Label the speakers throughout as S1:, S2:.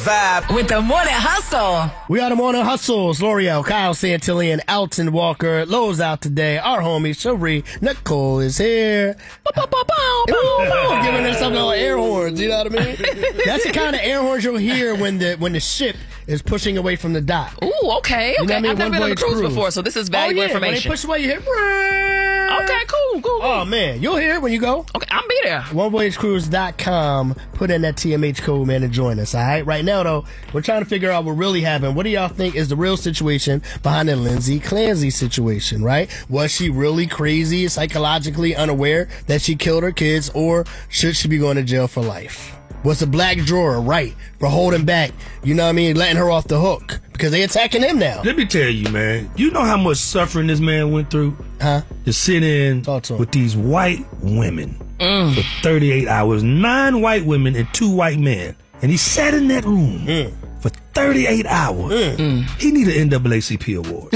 S1: vibe.
S2: With the Morning Hustle.
S3: We are the Morning Hustles. L'Oreal, Kyle Santilli, and Alton Walker. Lowe's out today. Our homie, Cherie Nicole, is here. Giving us something on air horns, you know what I mean? That's the kind of air horns you'll hear when the ship is pushing away from the dock.
S4: Ooh, okay.
S3: You know what I mean?
S4: I've never been on a cruise before, so this is valuable information.
S3: When they push away, you hear.
S4: Okay, cool.
S3: Oh, man. You'll hear it when you go.
S4: Okay, I'll be there.
S3: OneVoyageCruise.com. Put in that TMH code, man, and join us, all right? Right now, though, we're trying to figure out what really happened. What do y'all think is the real situation behind the Lindsay Clancy situation, right? Was she really crazy, psychologically unaware that she killed her kids, or should she be going to jail for life? Was the black drawer right for holding back, you know what I mean, letting her off the hook? Because they attacking him now.
S5: Let me tell you, man. You know how much suffering this man went through?
S3: Huh?
S5: To sit in with these white women for 38 hours. 9 white women and 2 white men. And he sat in that room for 38 hours. He need an NAACP award.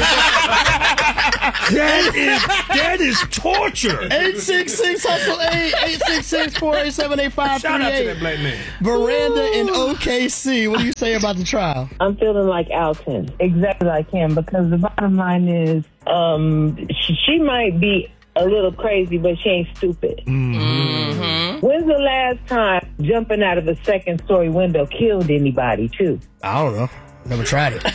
S5: That is torture.
S3: 866-HUSTLE-8, 866-487-8538.
S5: Shout out to that black man.
S3: Veranda in OKC. What do you say about the trial?
S6: I'm feeling like Alton, exactly like him, because the bottom line is she might be a little crazy, but she ain't stupid.
S3: Mm-hmm.
S6: When's the last time jumping out of a second-story window killed anybody, too?
S3: I don't know. Never tried it.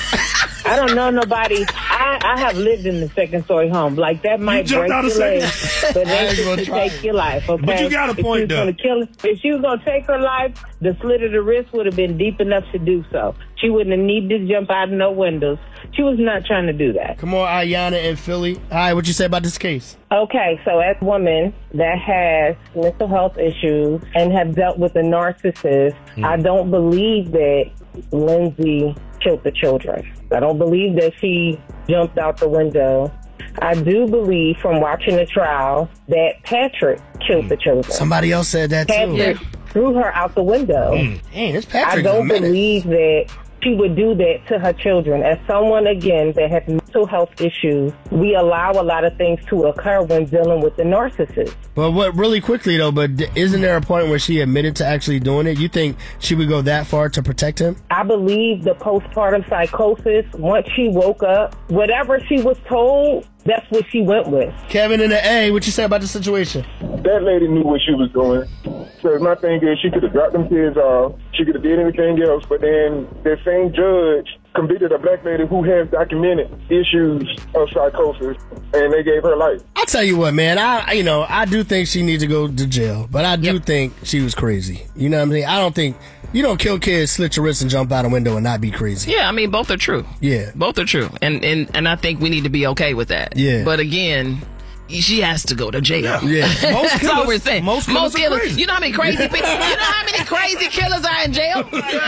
S6: I don't know nobody. I have lived in the second-story home. Like, that might break your legs, but that's just to take your life, okay?
S5: But you got a point, though.
S6: If she was going to take her life, the slit of the wrist would have been deep enough to do so. She wouldn't have needed to jump out of no windows. She was not trying to do that.
S3: Come on, Ayanna in Philly. All right, what you say about this case?
S6: Okay, so as a woman that has mental health issues and have dealt with a narcissist, I don't believe that Lindsay killed the children. I don't believe that she jumped out the window. I do believe from watching the trial that Patrick killed the children.
S3: Somebody else said that too.
S6: Patrick threw her out the window.
S3: Dang, this Patrick's
S6: I don't believe that she would do that to her children. As someone, again, that has mental health issues, we allow a lot of things to occur when dealing with the narcissist.
S3: But really quickly, though, but isn't there a point where she admitted to actually doing it? You think she would go that far to protect him?
S6: I believe the postpartum psychosis, once she woke up, whatever she was told, that's what she went with.
S3: Kevin in the A, what you say about the situation?
S7: That lady knew what she was doing. So my thing is, she could have dropped them kids off. She could have did anything else. But then that same judge convicted a black lady who has documented issues of psychosis, and they gave her life.
S3: I'll tell you what, man. I do think she needs to go to jail, but I do think she was crazy. You know what I mean? I don't think you don't kill kids, slit your wrist, and jump out a window and not be crazy.
S4: Yeah, I mean, both are true.
S3: Yeah,
S4: both are true, and I think we need to be okay with that.
S3: Yeah,
S4: but again, she has to go to jail.
S3: Yeah.
S4: That's all we're saying.
S5: Most killers.
S4: You know how many crazy people? You know how many crazy killers are in jail?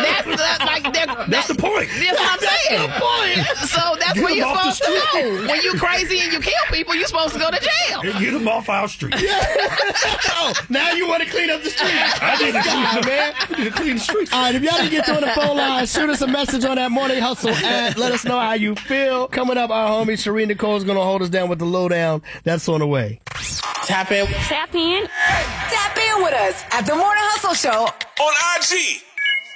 S4: That's
S5: the point.
S4: That's what I'm saying.
S5: That's the point.
S4: So that's where you're supposed to go. When you crazy and you kill people, you're supposed to go to jail.
S5: And get them off our street.
S3: Oh, now you want to clean up the streets?
S5: I need to clean the streets.
S3: All right, if y'all didn't get through on the phone line, shoot us a message on that Morning Hustle app. Let us know how you feel. Coming up, our homie Cherie Nicole is going to hold us down with the lowdown. That's on the way.
S2: Tap in. Tap in. Tap in with us at the Morning Hustle Show
S1: on IG.